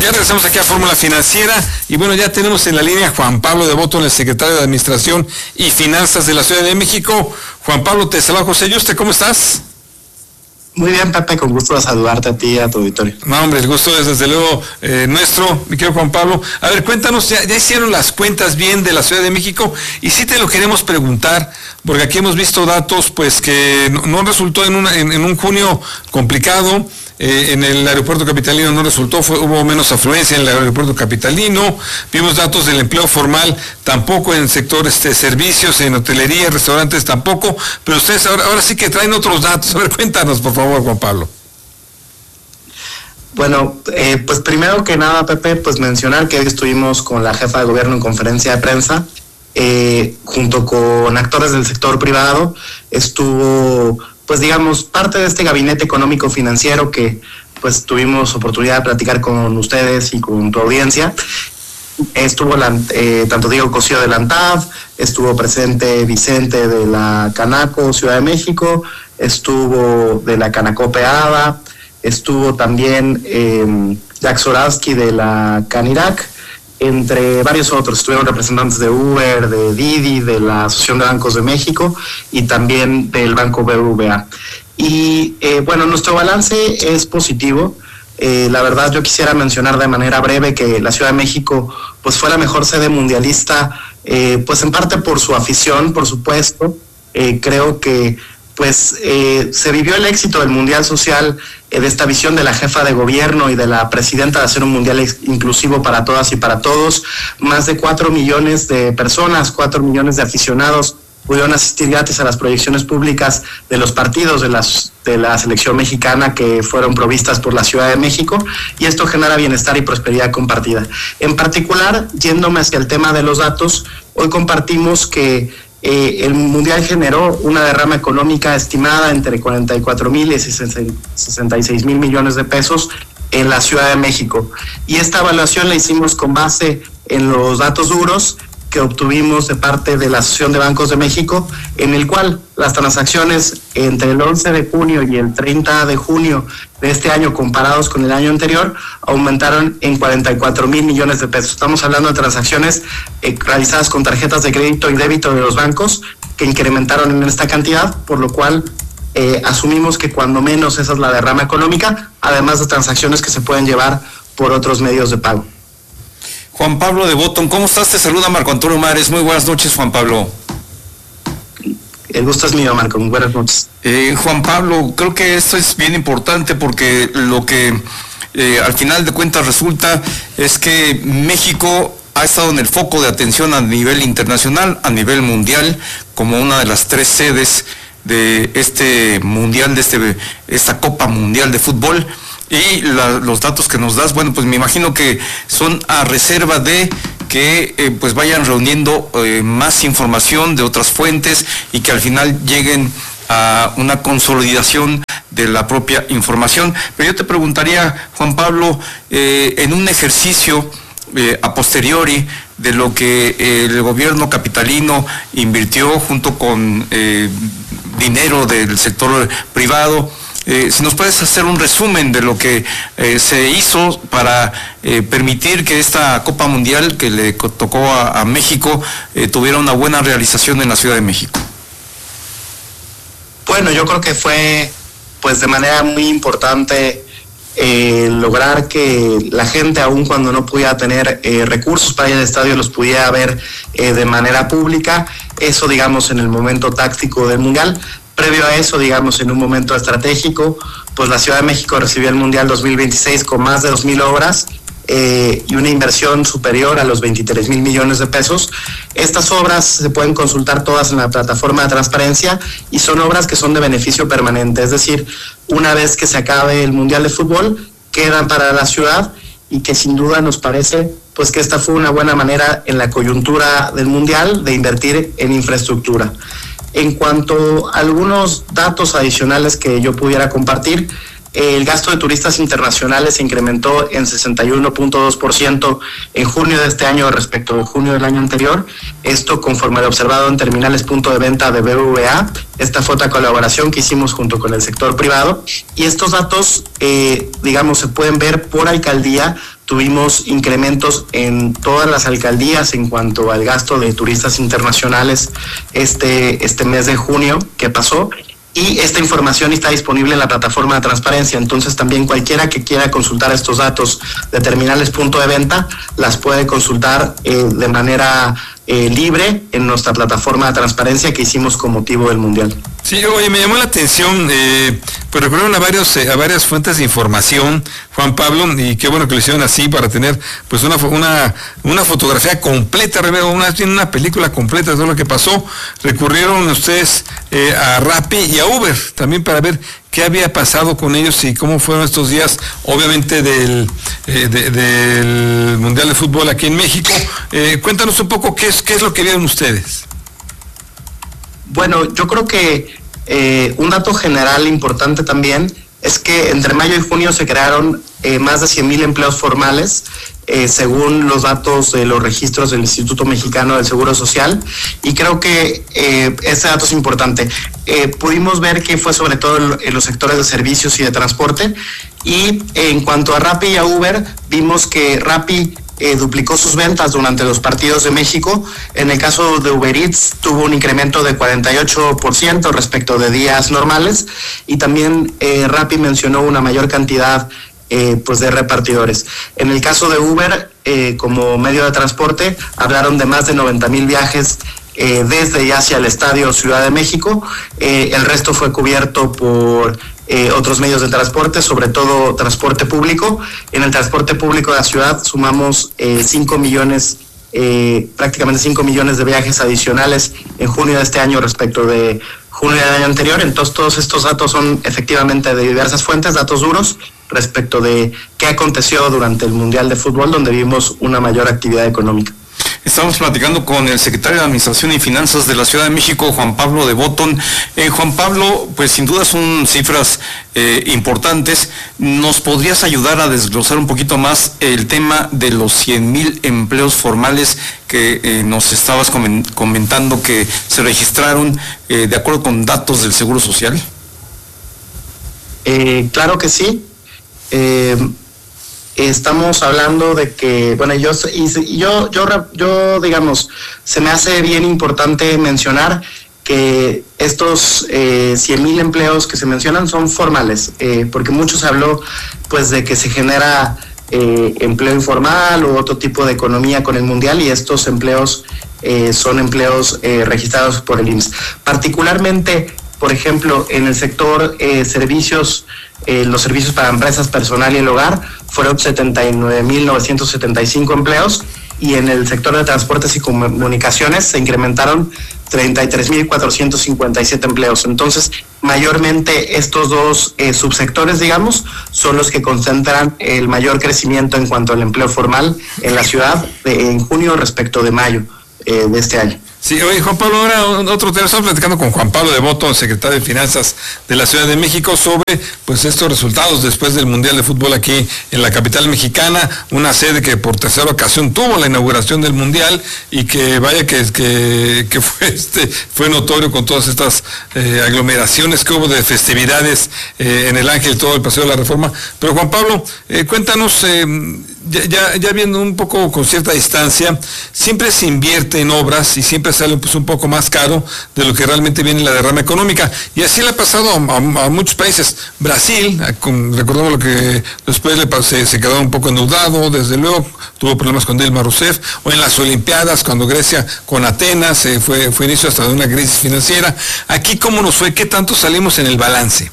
Ya regresamos aquí a Fórmula Financiera y bueno, ya tenemos en la línea a Juan Pablo de Botton, el secretario de Administración y Finanzas de la Ciudad de México. Juan Pablo, te saluda José Yuste, ¿cómo estás? Muy bien, Pepe, con gusto de saludarte a ti y a tu auditorio. No, hombre, el gusto es desde luego nuestro, mi querido Juan Pablo. A ver, cuéntanos, ya hicieron las cuentas bien de la Ciudad de México y sí te lo queremos preguntar, porque aquí hemos visto datos pues que no resultó en un junio complicado. En el aeropuerto capitalino no resultó, hubo menos afluencia en el aeropuerto capitalino, vimos datos del empleo formal, tampoco en el sector servicios, en hotelería, restaurantes tampoco, pero ustedes ahora sí que traen otros datos. A ver, cuéntanos por favor, Juan Pablo. Bueno, pues primero que nada, Pepe, pues mencionar que hoy estuvimos con la jefa de gobierno en conferencia de prensa, junto con actores del sector privado. Estuvo, pues digamos, parte de este gabinete económico financiero que pues tuvimos oportunidad de platicar con ustedes y con tu audiencia. Estuvo tanto Diego Cosío de la ANTAD, estuvo presente Vicente de la Canaco Ciudad de México, estuvo de la Canacope ADA, estuvo también Jack Zorawski de la Canirac, entre varios otros. Estuvieron representantes de Uber, de Didi, de la Asociación de Bancos de México y también del Banco BBVA. Y bueno, nuestro balance es positivo. La verdad, yo quisiera mencionar de manera breve que la Ciudad de México pues fue la mejor sede mundialista, pues en parte por su afición, por supuesto. Creo que pues se vivió el éxito del Mundial Social, de esta visión de la jefa de gobierno y de la presidenta de hacer un mundial inclusivo para todas y para todos. Más de 4 millones de personas, 4 millones de aficionados pudieron asistir gratis a las proyecciones públicas de los partidos de la selección mexicana que fueron provistas por la Ciudad de México, y esto genera bienestar y prosperidad compartida. En particular, yéndome hacia el tema de los datos, hoy compartimos que el Mundial generó una derrama económica estimada entre 44,000 y 66,000 millones de pesos en la Ciudad de México. Y esta evaluación la hicimos con base en los datos duros que obtuvimos de parte de la Asociación de Bancos de México, en el cual las transacciones entre el 11 de junio y el 30 de junio de este año, comparados con el año anterior, aumentaron en 44,000 millones de pesos. Estamos hablando de transacciones realizadas con tarjetas de crédito y débito de los bancos que incrementaron en esta cantidad, por lo cual asumimos que cuando menos esa es la derrama económica, además de transacciones que se pueden llevar por otros medios de pago. Juan Pablo de Botton, ¿cómo estás? Te saluda Marco Antonio Mares. Muy buenas noches, Juan Pablo. El gusto es mío, Marco. Muy buenas noches. Juan Pablo, creo que esto es bien importante porque lo que al final de cuentas resulta es que México ha estado en el foco de atención a nivel internacional, a nivel mundial, como una de las 3 sedes de este mundial, de esta Copa Mundial de Fútbol. Y los datos que nos das, bueno, pues me imagino que son a reserva de que pues vayan reuniendo más información de otras fuentes y que al final lleguen a una consolidación de la propia información. Pero yo te preguntaría, Juan Pablo, en un ejercicio a posteriori de lo que el gobierno capitalino invirtió junto con dinero del sector privado, si nos puedes hacer un resumen de lo que se hizo para permitir que esta Copa Mundial que le tocó a México tuviera una buena realización en la Ciudad de México. Bueno, yo creo que fue pues de manera muy importante lograr que la gente, aun cuando no pudiera tener recursos para ir al estadio, los pudiera ver de manera pública. Eso, digamos, en el momento táctico del Mundial. Previo a eso, digamos, en un momento estratégico, pues la Ciudad de México recibió el Mundial 2026 con más de 2,000 obras y una inversión superior a los 23,000 millones de pesos. Estas obras se pueden consultar todas en la plataforma de transparencia y son obras que son de beneficio permanente, es decir, una vez que se acabe el Mundial de Fútbol, quedan para la ciudad, y que sin duda nos parece pues que esta fue una buena manera en la coyuntura del Mundial de invertir en infraestructura. En cuanto a algunos datos adicionales que yo pudiera compartir, el gasto de turistas internacionales se incrementó en 61.2% en junio de este año respecto a junio del año anterior. Esto conforme a lo observado en terminales punto de venta de BBVA. Esta fue otra colaboración que hicimos junto con el sector privado. Y estos datos, digamos, se pueden ver por alcaldía tuvimos incrementos en todas las alcaldías en cuanto al gasto de turistas internacionales este mes de junio que pasó. Y esta información está disponible en la plataforma de transparencia, entonces también cualquiera que quiera consultar estos datos de terminales punto de venta las puede consultar de manera libre en nuestra plataforma de transparencia que hicimos con motivo del Mundial. Sí, oye, me llamó la atención, pues recurrieron a varias fuentes de información, Juan Pablo, y qué bueno que lo hicieron así para tener pues una fotografía completa, una película completa de todo lo que pasó. Recurrieron ustedes a Rappi y a Uber también para ver qué había pasado con ellos y cómo fueron estos días, obviamente del Mundial de Fútbol aquí en México. Cuéntanos un poco qué es lo que vieron ustedes. Bueno, yo creo que un dato general importante también es que entre mayo y junio se crearon más de 100,000 empleos formales, según los datos de los registros del Instituto Mexicano del Seguro Social, y creo que ese dato es importante. Pudimos ver que fue sobre todo en los sectores de servicios y de transporte, y en cuanto a Rappi y a Uber, vimos que Rappi duplicó sus ventas durante los partidos de México. En el caso de Uber Eats tuvo un incremento de 48% respecto de días normales, y también Rappi mencionó una mayor cantidad pues de repartidores. En el caso de Uber, como medio de transporte, hablaron de más de 90,000 viajes desde y hacia el Estadio Ciudad de México. El resto fue cubierto por otros medios de transporte, sobre todo transporte público. En el transporte público de la ciudad sumamos 5 millones, prácticamente 5 millones de viajes adicionales en junio de este año respecto de junio del año anterior. Entonces todos estos datos son efectivamente de diversas fuentes, datos duros respecto de qué aconteció durante el Mundial de Fútbol, donde vimos una mayor actividad económica. Estamos platicando con el secretario de Administración y Finanzas de la Ciudad de México, Juan Pablo de Botton. Juan Pablo, pues sin duda son cifras importantes. ¿Nos podrías ayudar a desglosar un poquito más el tema de los 100,000 empleos formales que nos estabas comentando que se registraron de acuerdo con datos del Seguro Social? Claro que sí. Estamos hablando de que, bueno, yo digamos, se me hace bien importante mencionar que estos 100,000 empleos que se mencionan son formales, porque mucho se habló pues de que se genera empleo informal u otro tipo de economía con el Mundial, y estos empleos son empleos registrados por el IMSS. Particularmente, por ejemplo, en el sector servicios, los servicios para empresas, personal y el hogar, fueron 79,975 empleos, y en el sector de transportes y comunicaciones se incrementaron 33,457 empleos. Entonces, mayormente estos dos subsectores, digamos, son los que concentran el mayor crecimiento en cuanto al empleo formal en la ciudad en junio respecto de mayo de este año. Sí, oye, Juan Pablo, ahora otro tema. Estamos platicando con Juan Pablo de Botton, secretario de Finanzas de la Ciudad de México, sobre pues estos resultados después del Mundial de Fútbol aquí en la capital mexicana, una sede que por tercera ocasión tuvo la inauguración del Mundial, y que vaya que fue notorio con todas estas aglomeraciones que hubo de festividades en el Ángel, todo el Paseo de la Reforma. Pero Juan Pablo, cuéntanos, ya viendo un poco con cierta distancia, siempre se invierte en obras y siempre sale pues un poco más caro de lo que realmente viene la derrama económica, y así le ha pasado a muchos países. Brasil, recordamos lo que después se quedó un poco endeudado, desde luego tuvo problemas con Dilma Rousseff, o en las Olimpiadas cuando Grecia con Atenas fue inicio hasta de una crisis financiera. Aquí, ¿cómo nos fue? ¿Qué tanto salimos en el balance?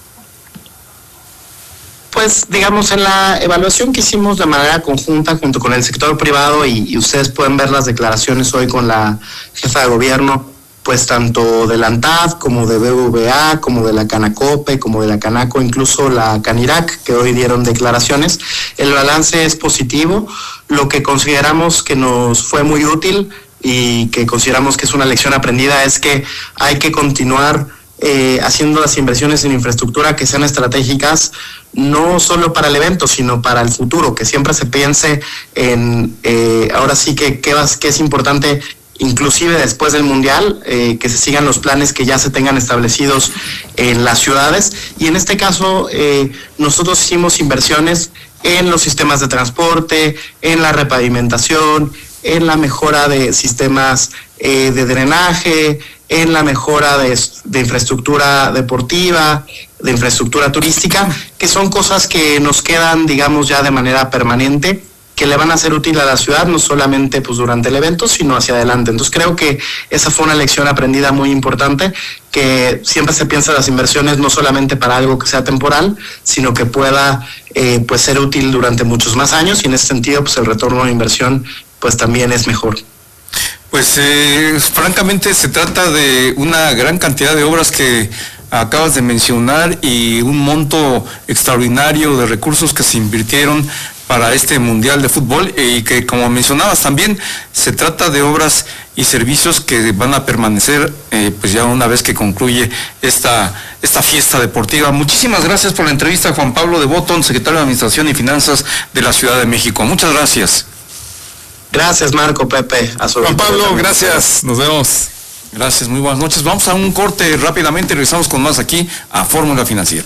Pues digamos, en la evaluación que hicimos de manera conjunta junto con el sector privado, y ustedes pueden ver las declaraciones hoy con la jefa de gobierno, pues tanto de la ANTAD como de BBVA, como de la Canacope, como de la Canaco, incluso la Canirac, que hoy dieron declaraciones, el balance es positivo. Lo que consideramos que nos fue muy útil y que consideramos que es una lección aprendida es que hay que continuar haciendo las inversiones en infraestructura que sean estratégicas, no solo para el evento, sino para el futuro, que siempre se piense en, ahora sí que es importante inclusive después del Mundial, que se sigan los planes que ya se tengan establecidos en las ciudades. Y en este caso, nosotros hicimos inversiones en los sistemas de transporte, en la repavimentación, en la mejora de sistemas de drenaje, en la mejora de infraestructura deportiva, de infraestructura turística, que son cosas que nos quedan, digamos, ya de manera permanente, que le van a ser útil a la ciudad, no solamente pues durante el evento, sino hacia adelante. Entonces creo que esa fue una lección aprendida muy importante, que siempre se piensa las inversiones no solamente para algo que sea temporal, sino que pueda pues ser útil durante muchos más años, y en ese sentido pues el retorno de inversión pues también es mejor. Pues francamente se trata de una gran cantidad de obras que acabas de mencionar y un monto extraordinario de recursos que se invirtieron para este Mundial de Fútbol, y que, como mencionabas también, se trata de obras y servicios que van a permanecer pues ya una vez que concluye esta fiesta deportiva. Muchísimas gracias por la entrevista, Juan Pablo de Botton, secretario de Administración y Finanzas de la Ciudad de México. Muchas gracias. Gracias, Marco, Pepe. Juan Pablo, gracias. Nos vemos. Gracias, muy buenas noches. Vamos a un corte rápidamente, regresamos con más aquí a Fórmula Financiera.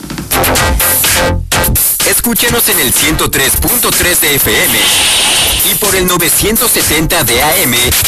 Escúchenos en el 103.3 de FM y por el 970 de AM